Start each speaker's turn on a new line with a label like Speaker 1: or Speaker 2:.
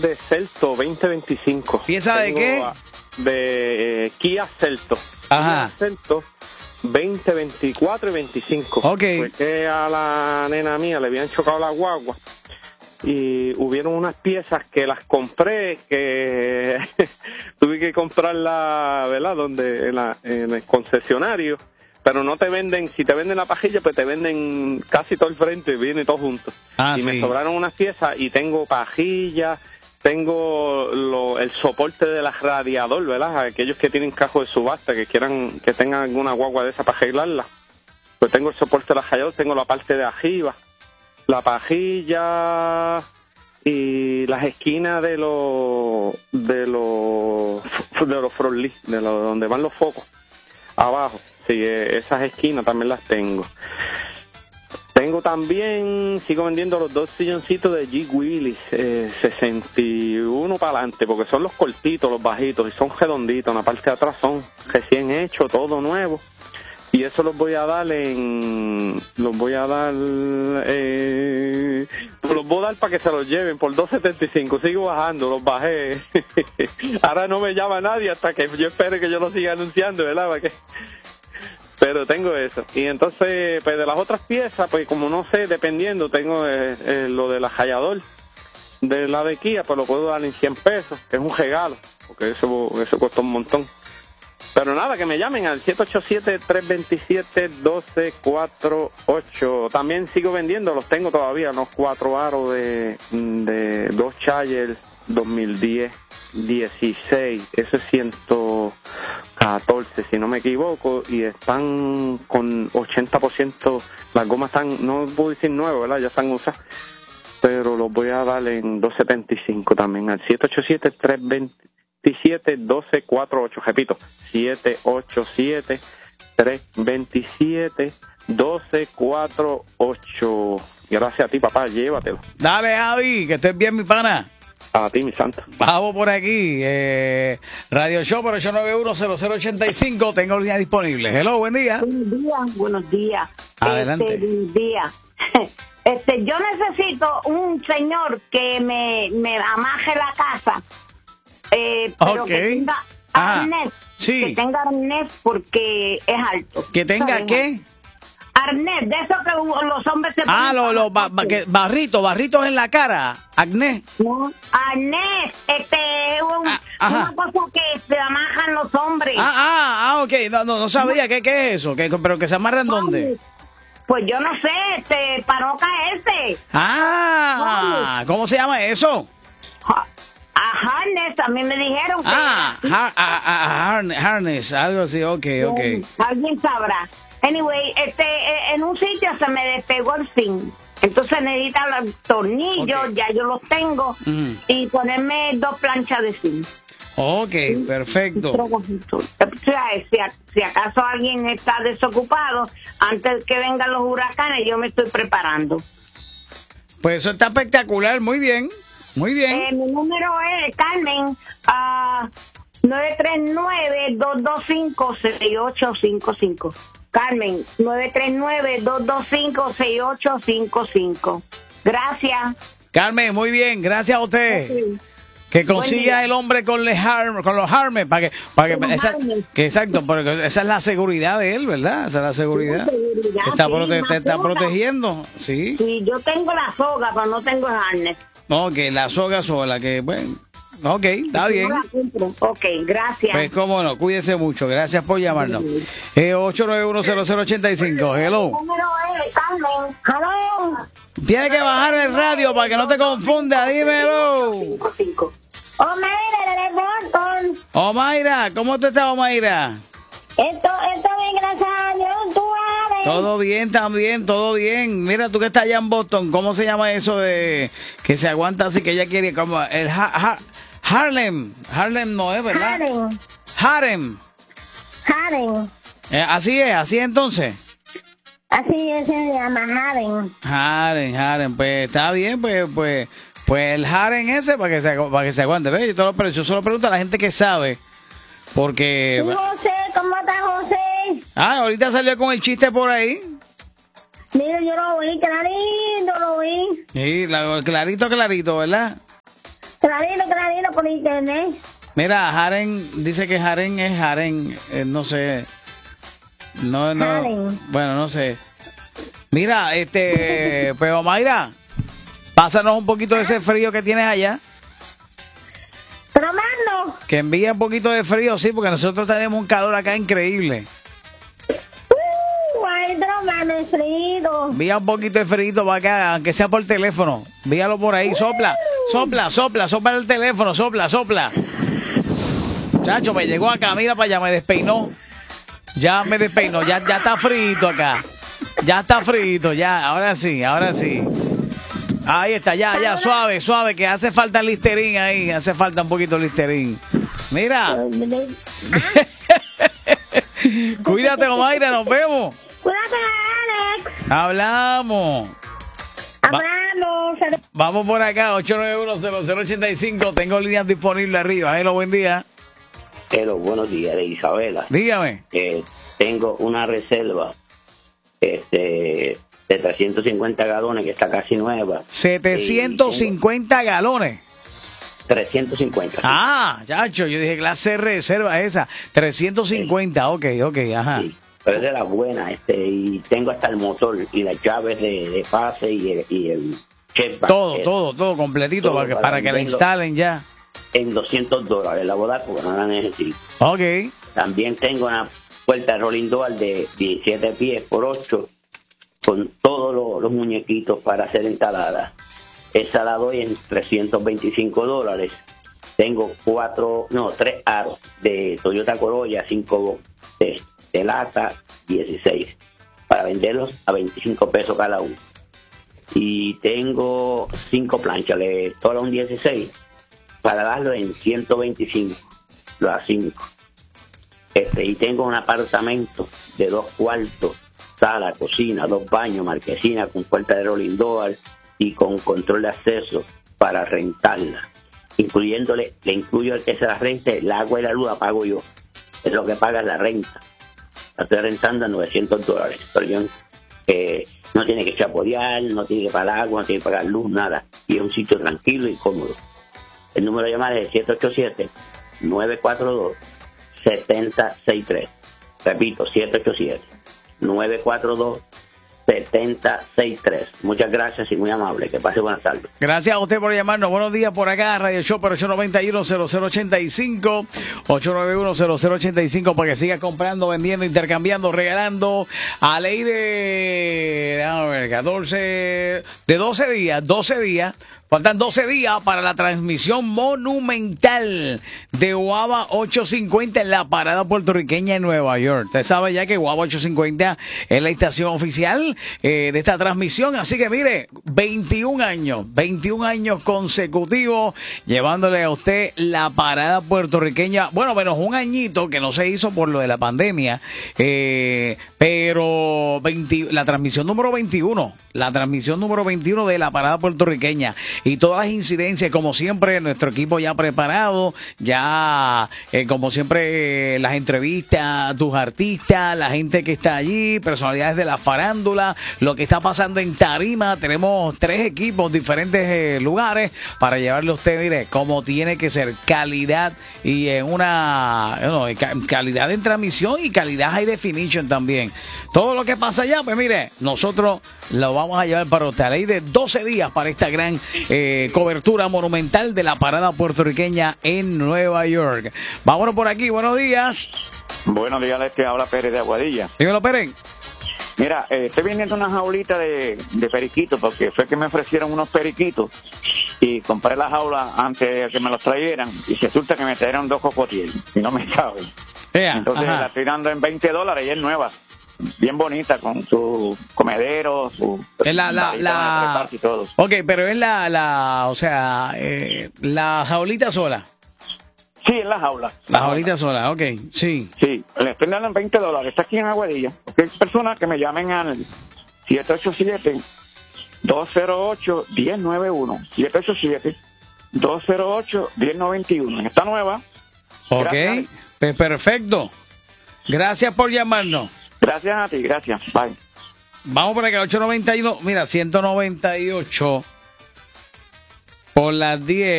Speaker 1: de Celto 2025.
Speaker 2: ¿Pieza de qué?
Speaker 1: De Kia Celto.
Speaker 2: Ajá.
Speaker 1: Kia Celto 2024 y 25.
Speaker 2: Ok.
Speaker 1: Fue que a la nena mía le habían chocado la guagua y hubieron unas piezas que las compré, que tuve que comprarla, ¿verdad? En el concesionario, pero no te venden, si te venden la pajilla, pues te venden casi todo el frente, viene todo junto. Y me sobraron unas piezas y tengo pajillas, tengo el soporte de la radiador, ¿verdad? Aquellos que tienen cajo de subasta, que tengan alguna guagua de esa para arreglarla. Pues tengo el soporte de la radiador, tengo la parte de arriba, la pajilla y las esquinas de los front lights, donde van los focos abajo. Sí, esas esquinas también las tengo. Tengo también, sigo vendiendo los 2 silloncitos de G. Willis, 61 para adelante, porque son los cortitos, los bajitos, y son redonditos. En la parte de atrás son recién hechos, todo nuevo. Y eso los voy a dar para que se los lleven por $2.75. Sigo bajando, los bajé. Ahora no me llama nadie hasta que yo espere que yo lo siga anunciando, ¿verdad? Pero tengo eso. Y entonces, pues de las otras piezas, pues como no sé, dependiendo, tengo lo del rallador de la de Kia, pues lo puedo dar en $100, que es un regalo, porque eso cuesta un montón. Pero nada, que me llamen al 787-327-1248. También sigo vendiendo, los tengo todavía, los 4 aros de dos Charger 2016. Ese es 114, si no me equivoco, y están con 80%, las gomas están, no puedo decir nuevas, ¿verdad? Ya están usadas, pero los voy a dar en $2.75 también, al 787-327-1248. Repito, 787-327-1248. Gracias a ti, papá, llévatelo.
Speaker 2: Dale, Javi, que estés bien, mi pana.
Speaker 1: A ti, mi santo.
Speaker 2: Vamos por aquí. Radio Show por 891-0085. Tengo línea disponible. Hello, buen día.
Speaker 3: Buenos días.
Speaker 2: Adelante.
Speaker 3: Buenos días. Yo necesito un señor que me amaje la casa. Pero que tenga arnés.
Speaker 2: Sí.
Speaker 3: Que tenga arnés porque es alto.
Speaker 2: ¿Que tenga qué?
Speaker 3: Arnés, de eso que los hombres se ponen.
Speaker 2: Barritos en la cara. Acné.
Speaker 3: No, arnés, una cosa que se amajan los hombres.
Speaker 2: Ok. No sabía qué es eso. Pero que se amarran ¿dónde?
Speaker 3: Pues yo no sé, para no caerse.
Speaker 2: ¿Cómo se llama eso?
Speaker 3: Harness, a mí me dijeron que...
Speaker 2: harness, algo así, ok.
Speaker 3: Alguien sabrá. Anyway, en un sitio se me despegó el fin. Entonces necesitan los tornillos, ya yo los tengo, y ponerme 2 planchas de zinc.
Speaker 2: Ok, perfecto.
Speaker 3: O sea, si acaso alguien está desocupado, antes que vengan los huracanes, yo me estoy preparando.
Speaker 2: Pues eso está espectacular, muy bien. Muy bien.
Speaker 3: Mi número es Carmen, 939-225-6855. Carmen, 939-225-6855. Gracias.
Speaker 2: Carmen, muy bien, gracias a usted. Sí. Que consiga el hombre con los harmes, para que exacto, porque esa es la seguridad de él, ¿verdad? Esa es la seguridad. Te está protegiendo, sí.
Speaker 3: Sí, yo tengo la soga, pero no tengo el harness.
Speaker 2: Ok, la soga sola, que bueno. Ok, está bien.
Speaker 3: Ok, gracias.
Speaker 2: Pues cómo no, cuídese mucho. Gracias por llamarnos. 891-0085. Hello. Tiene que bajar el radio para que no te confunda. Dímelo.
Speaker 3: Omaira, de Boston.
Speaker 2: Omaira, ¿cómo tú estás, Omaira?
Speaker 3: Esto bien, gracias a Dios. ¿Tú sabes?
Speaker 2: Todo bien, también, todo bien. Mira, tú que estás allá en Boston, ¿cómo se llama eso de que se aguanta así, que ella quiere como el Harlem no es, ¿verdad? Harem. Así es entonces.
Speaker 3: Así es, se llama
Speaker 2: Harem. Pues está bien, pues el harem ese para que se aguante. ¿Ves? Yo solo pregunto a la gente que sabe, porque...
Speaker 3: José, ¿cómo está José?
Speaker 2: Ahorita salió con el chiste por ahí.
Speaker 3: Mira, yo lo oí, clarito lo oí.
Speaker 2: Sí, clarito, ¿verdad?
Speaker 3: Clarito por internet.
Speaker 2: Mira, harén, dice que harén es harén, no sé. No,
Speaker 3: Harén.
Speaker 2: bueno, no sé. Mira, pero Mayra, pásanos un poquito de ese frío que tienes allá.
Speaker 3: Tremendo.
Speaker 2: Que envíe un poquito de frío, sí, porque nosotros tenemos un calor acá increíble.
Speaker 3: Ay, tremendo el frío.
Speaker 2: Envía un poquito de frío para acá, aunque sea por teléfono. Envíalo por ahí, sopla el teléfono, sopla. Chacho, me llegó acá, mira para allá, me despeinó. Ya está frito acá. Ya está frito, ya, ahora sí. Ahí está, ya, suave, que hace falta el Listerine ahí, hace falta un poquito el Listerine. Mira. Cuídate, Mayra, nos vemos.
Speaker 3: Cuídate, Alex.
Speaker 2: Hablamos. Vamos por acá, 891-0085. Tengo líneas disponibles arriba. Hello, buen día.
Speaker 4: Hello, buenos días, de Isabela.
Speaker 2: Dígame.
Speaker 4: Tengo una reserva de 350 galones que está casi nueva.
Speaker 2: 750 galones.
Speaker 4: 350. Sí.
Speaker 2: Ah, chacho, yo dije clase reserva esa. 350, ok, ajá.
Speaker 4: Sí, pero es de la buena, y tengo hasta el motor y las llaves de pase y el checkback.
Speaker 2: Todo completito para que la instalen ya.
Speaker 4: En $200 la boda porque no la necesito.
Speaker 2: Ok.
Speaker 4: También tengo una puerta de rolling door de 17 pies por 8 con todos los muñequitos para ser instalada. Esa la doy en $325. Tengo 3 aros de Toyota Corolla 5 de lata 16 para venderlos a 25 pesos cada uno. Y tengo 5 planchas de todas un 16 para darlo en 125 las 5. Y tengo un apartamento de 2 cuartos, sala, cocina, 2 baños, marquesina con puerta de rolling door y con control de acceso para rentarla, le incluyo el que se la rente, el agua y la luz la pago yo, es lo que paga la renta. La estoy rentando a $900, pero yo no tiene que chaporear, no tiene que pagar agua, no tiene que pagar luz, nada, y es un sitio tranquilo y cómodo. El número de llamada es 787-942-7063. Repito, 787-942-7063. Muchas gracias y muy amable. Que pase buenas tardes.
Speaker 2: Gracias a usted por llamarnos. Buenos días por acá, Radio Show por 891-0085. 891-0085 para que siga comprando, vendiendo, intercambiando, regalando. A ley de 12 días. Faltan 12 días para la transmisión monumental de Guava 850 en la parada puertorriqueña en Nueva York. Usted sabe ya que Guava 850 es la estación oficial de esta transmisión. Así que mire, 21 años consecutivos llevándole a usted la parada puertorriqueña. Bueno, menos un añito que no se hizo por lo de la pandemia. Pero la transmisión número 21. La transmisión número 21 de la parada puertorriqueña. Y todas las incidencias, como siempre, nuestro equipo ya preparado, ya como siempre las entrevistas, tus artistas, la gente que está allí, personalidades de la farándula, lo que está pasando en tarima. Tenemos 3 equipos, diferentes lugares para llevarle a usted, mire, como tiene que ser, calidad y calidad en transmisión y calidad high definition también. Todo lo que pasa allá, pues mire, nosotros lo vamos a llevar para usted. A ley de 12 días para esta gran cobertura monumental de la parada puertorriqueña en Nueva York. Vámonos por aquí, buenos días.
Speaker 5: Buenos días, les habla Pérez de Aguadilla.
Speaker 2: Dímelo, Pérez.
Speaker 5: Mira, estoy vendiendo una jaulita de periquitos porque fue que me ofrecieron unos periquitos y compré la jaula antes de que me los trajeran y resulta que me trajeron 2 cocotiers y no me caben. Entonces la estoy dando en $20 y es nueva. Bien bonita, con su comedero, su y todo.
Speaker 2: Ok, pero es la jaulita sola.
Speaker 5: Sí, es la jaula.
Speaker 2: La jaulita sola, ok, sí.
Speaker 5: Sí, le estoy dando en $20. Está aquí en Aguadilla. Porque hay personas que me llamen al 787-208-1091. 787-208-1091. Está nueva.
Speaker 2: Ok, pues perfecto. Gracias por llamarnos.
Speaker 5: Gracias a ti, gracias. Bye.
Speaker 2: Vamos por acá, 891, mira, 198 por las 10.